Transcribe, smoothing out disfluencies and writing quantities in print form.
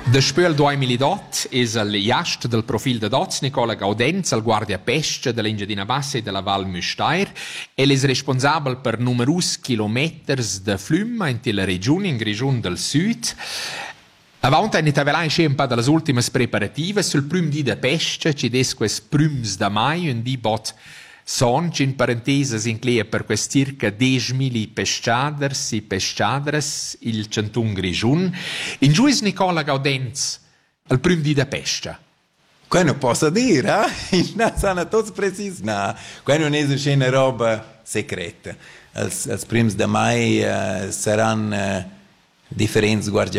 Daspö il 2008 es il iast del profil de Dots Nicola Gaudenz, al guardia pesce dell'Engiadina Bassa e della Val Müstair. El es responsabel per numerus kilometers de flümma in la regione, in Grigiun del Sud. Avant ein tavelà in un pa de las ultimas preparativas sul prüm di de pesce, ci des quest prüms de mai, un di bot sonci in parenteses inclea per quest circa 10.000 pesciaders e pesciadres il centun Grigiun. In giuis Nicola Gaudenz, il prüm di de pesce. Quello posso dire, eh? Non sanno tutti precisi, no. Quello non è una roba segreta. Els prüms de mai saranno differents guardia